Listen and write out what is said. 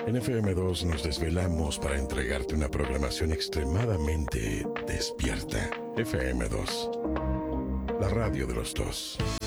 En FM2 nos desvelamos para entregarte una programación extremadamente despierta. FM2, la radio de los dos.